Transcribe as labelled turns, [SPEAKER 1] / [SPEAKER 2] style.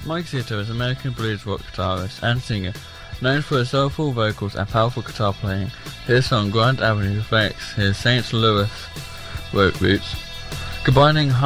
[SPEAKER 1] Mike Zito is an American blues rock guitarist and singer, known for his soulful vocals and powerful guitar playing. His song Grand Avenue reflects his St. Louis roots, combining